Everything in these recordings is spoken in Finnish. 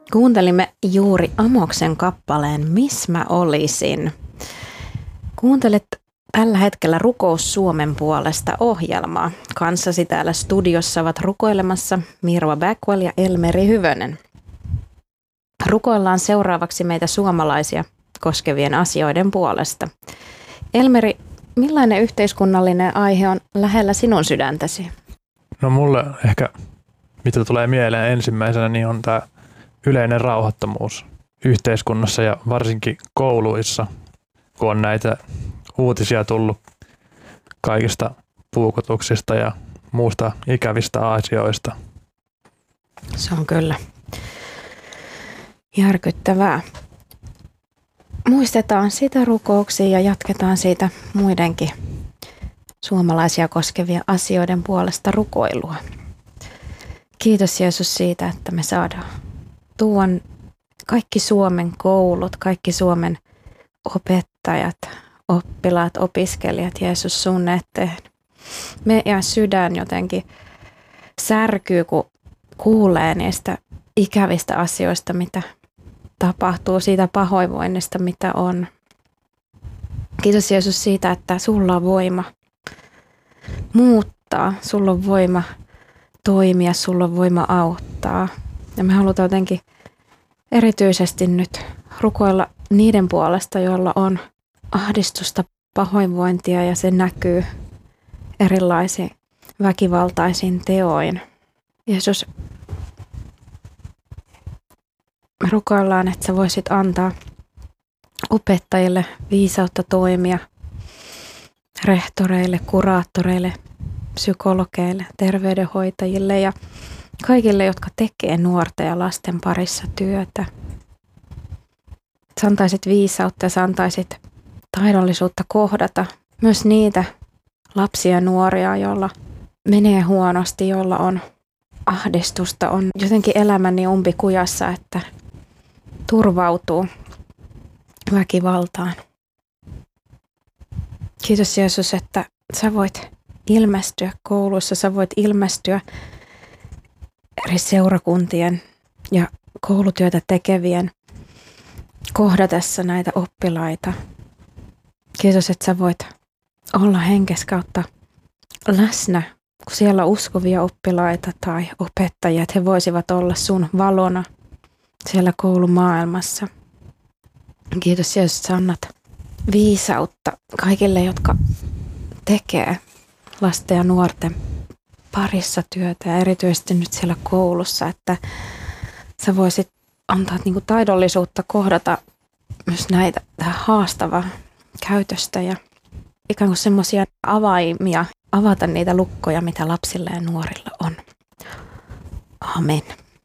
Kuuntelimme juuri Amoksen kappaleen Miss mä olisin. Kuuntelet tällä hetkellä Rukous Suomen puolesta -ohjelmaa. Kanssasi täällä studiossa ovat rukoilemassa Mirva Backwell ja Elmeri Hyvönen. Rukoillaan seuraavaksi meitä suomalaisia koskevien asioiden puolesta. Elmeri, millainen yhteiskunnallinen aihe on lähellä sinun sydäntäsi? No mulle ehkä, mitä tulee mieleen ensimmäisenä, niin on tämä yleinen rauhattomuus yhteiskunnassa ja varsinkin kouluissa, kun on näitä uutisia tullut kaikista puukotuksista ja muusta ikävistä asioista. Se on kyllä järkyttävää. Muistetaan sitä rukouksia ja jatketaan siitä muidenkin suomalaisia koskevien asioiden puolesta rukoilua. Kiitos Jeesus siitä, että me saadaan tuon kaikki Suomen koulut, kaikki Suomen opettajat, oppilaat, opiskelijat, Jeesus sun eteen. Meidän sydän jotenkin särkyy, kun kuulee niistä ikävistä asioista, mitä tapahtuu, siitä pahoinvoinnista, mitä on. Kiitos Jeesus siitä, että sulla on voima muuttaa, sulla on voima toimia, sulla on voima auttaa. Ja me halutaan jotenkin erityisesti nyt rukoilla niiden puolesta, joilla on ahdistusta, pahoinvointia ja se näkyy erilaisiin väkivaltaisiin teoin. Jeesus, me rukoillaan, että sä voisit antaa opettajille viisautta toimia, rehtoreille, kuraattoreille, psykologeille, terveydenhoitajille ja kaikille, jotka tekee nuorten ja lasten parissa työtä. Sä antaisit viisautta ja sä antaisit taidollisuutta kohdata myös niitä lapsia ja nuoria, joilla menee huonosti, joilla on ahdistusta, on jotenkin elämä niin umpikujassa, että turvautuu väkivaltaan. Kiitos Jeesus, että sä voit ilmestyä kouluissa, sä voit ilmestyä eri seurakuntien ja koulutyötä tekevien kohdatessa näitä oppilaita. Kiitos, että sä voit olla henkes kautta läsnä, kun siellä on uskovia oppilaita tai opettajia, että he voisivat olla sun valona siellä koulumaailmassa. Kiitos Jeesus, että sä annat viisautta kaikille, jotka tekee lasten ja nuorten parissa työtä ja erityisesti nyt siellä koulussa, että sä voisit antaa niinku taidollisuutta kohdata myös näitä haastavaa käytöstä ja ikään kuin semmoisia avaimia, avata niitä lukkoja, mitä lapsilla ja nuorilla on. Amen.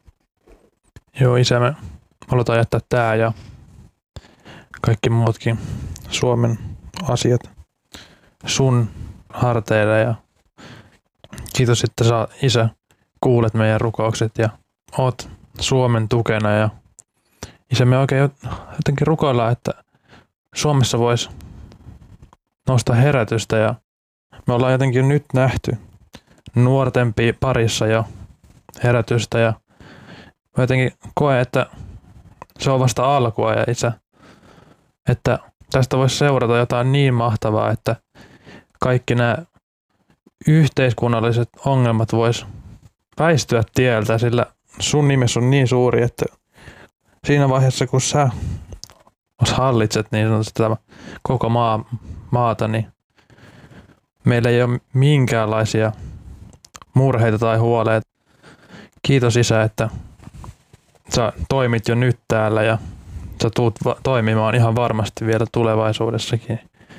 Joo, Isä, me halutaan jättää tää ja kaikki muutkin Suomen asiat sun harteille ja kiitos, että sä, Isä, kuulet meidän rukoukset ja oot Suomen tukena ja Isä, me oikein jotenkin rukoillaan, että Suomessa voisi nostaa herätystä ja me ollaan jotenkin nyt nähty nuorten parissa jo herätystä ja mä jotenkin koen, että se on vasta alkua ja Isä, että tästä voisi seurata jotain niin mahtavaa, että kaikki nämä yhteiskunnalliset ongelmat vois väistyä tieltä, sillä sun nimesi on niin suuri, että siinä vaiheessa, kun sä hallitset niin sanotusti koko maata, niin meillä ei ole minkäänlaisia murheita tai huoleja. Kiitos Isä, että sä toimit jo nyt täällä ja sä tuut toimimaan ihan varmasti vielä tulevaisuudessakin.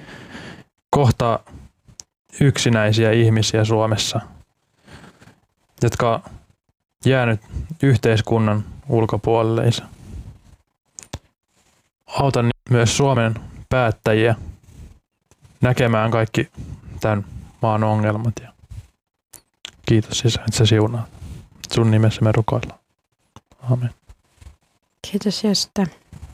Kohtaa yksinäisiä ihmisiä Suomessa, jotka on jäänyt yhteiskunnan ulkopuolelle. Isä. Auta myös Suomen päättäjiä näkemään kaikki tämän maan ongelmat. Ja kiitos Isä, että sä siunaat. Sun nimessä me rukoillaan. Amen. Kiitos Jeesus, että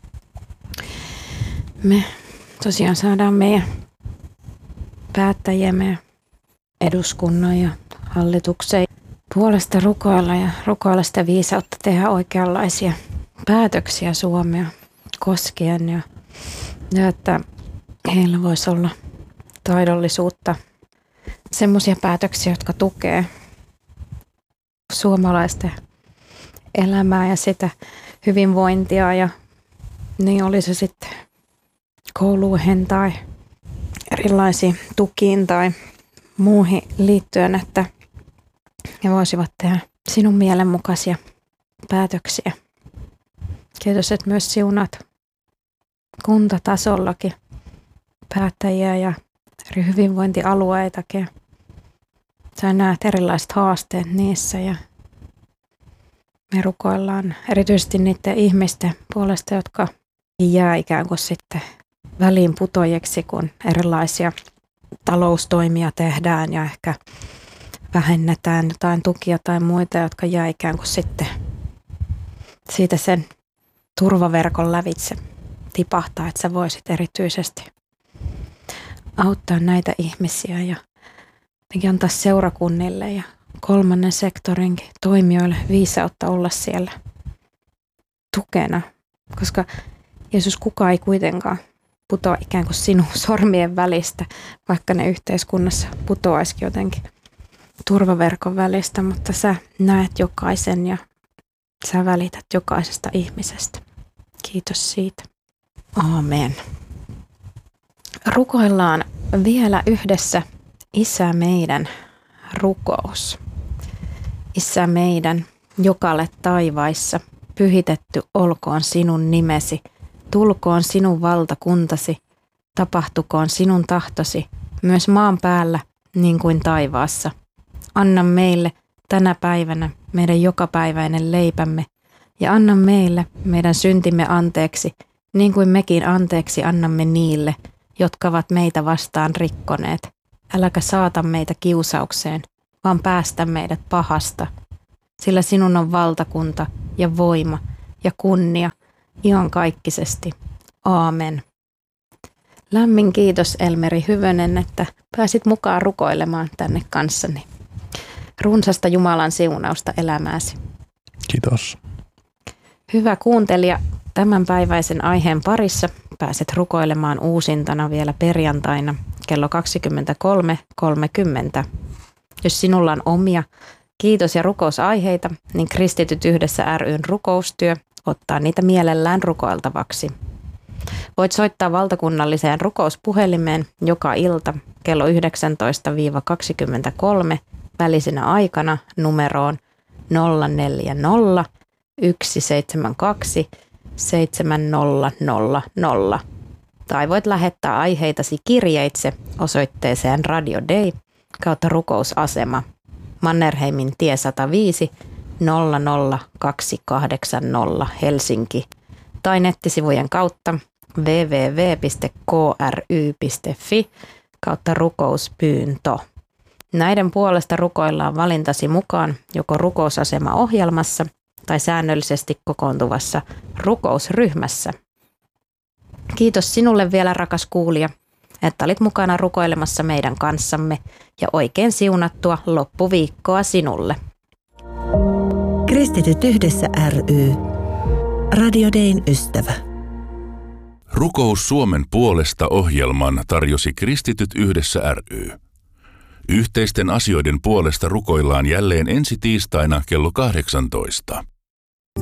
me tosiaan saadaan meidän päättäjiä, eduskunnan ja hallituksen puolesta rukoilla ja rukoilla sitä viisautta tehdä oikeanlaisia päätöksiä Suomea koskien ja että heillä voisi olla taidollisuutta, semmoisia päätöksiä, jotka tukee suomalaisten elämää ja sitä hyvinvointia ja niin oli se sitten kouluihin tai erilaisiin tukiin tai muuhin liittyen, että he voisivat tehdä sinun mielenmukaisia päätöksiä. Kiitos, että myös siunat kuntatasollakin päättäjiä ja eri hyvinvointialueitakin. Sä näet erilaiset haasteet niissä ja me rukoillaan erityisesti niiden ihmisten puolesta, jotka jää ikään kuin sitten väliin putojeksi, kun erilaisia taloustoimia tehdään ja ehkä vähennetään jotain tukia tai muita, jotka jää ikään kuin sitten siitä sen turvaverkon lävitse tipahtaa, että sä voisit erityisesti auttaa näitä ihmisiä ja antaa seurakunnille ja kolmannen sektorinkin toimijoille viisautta olla siellä tukena, koska Jeesus, kukaan ei kuitenkaan putoa ikään kuin sinun sormien välistä, vaikka ne yhteiskunnassa putoaisikin jotenkin turvaverkon välistä, mutta sä näet jokaisen ja sä välität jokaisesta ihmisestä. Kiitos siitä. Aamen. Rukoillaan vielä yhdessä Isä meidän rukous. Isä meidän, joka olet taivaissa, pyhitetty olkoon sinun nimesi, tulkoon sinun valtakuntasi, tapahtukoon sinun tahtosi, myös maan päällä niin kuin taivaassa. Anna meille tänä päivänä meidän jokapäiväinen leipämme ja anna meille meidän syntimme anteeksi, niin kuin mekin anteeksi annamme niille, jotka ovat meitä vastaan rikkoneet. Äläkä saata meitä kiusaukseen, vaan päästä meidät pahasta, sillä sinun on valtakunta ja voima ja kunnia iankaikkisesti. Aamen. Lämmin kiitos Elmeri Hyvönen, että pääsit mukaan rukoilemaan tänne kanssani. Runsasta Jumalan siunausta elämääsi. Kiitos. Hyvä kuuntelija, tämänpäiväisen aiheen parissa pääset rukoilemaan uusintana vielä perjantaina kello 23.30. Jos sinulla on omia kiitos- ja rukousaiheita, niin Kristityt yhdessä ry:n rukoustyö ottaa niitä mielellään rukoiltavaksi. Voit soittaa valtakunnalliseen rukouspuhelimeen joka ilta kello 19-23 välisenä aikana numeroon 040 172 7000 tai voit lähettää aiheitasi kirjeitse osoitteeseen Radio Day kautta rukousasema Mannerheimin tie 105 00280 Helsinki tai nettisivujen kautta www.kry.fi kautta rukouspyyntö. Näiden puolesta rukoillaan valintasi mukaan joko rukousasema-ohjelmassa tai säännöllisesti kokoontuvassa rukousryhmässä. Kiitos sinulle vielä, rakas kuulija, että olit mukana rukoilemassa meidän kanssamme ja oikein siunattua loppuviikkoa sinulle. Kristityt yhdessä ry. Radio Dayn ystävä. Rukous Suomen puolesta -ohjelman tarjosi Kristityt yhdessä ry. Yhteisten asioiden puolesta rukoillaan jälleen ensi tiistaina kello 18.